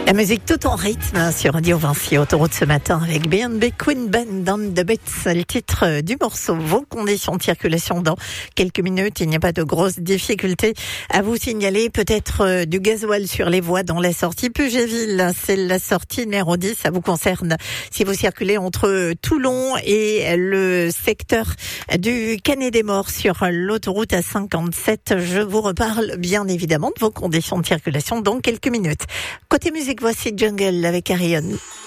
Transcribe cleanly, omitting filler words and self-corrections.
La musique tout en rythme sur Radio Vinci, autoroute ce matin avec B&B Queen Band on the Beats, le titre du morceau. Vos conditions de circulation dans quelques minutes, il n'y a pas de grosses difficultés à vous signaler. Peut-être du gasoil sur les voies dans la sortie Puget-Ville, c'est la sortie numéro 10, ça vous concerne si vous circulez entre Toulon et le secteur du Canet-des-Morts sur l'autoroute A57. Je vous reparle bien évidemment de vos conditions de circulation dans quelques minutes. Côté musique, voici Jungle avec Ariane.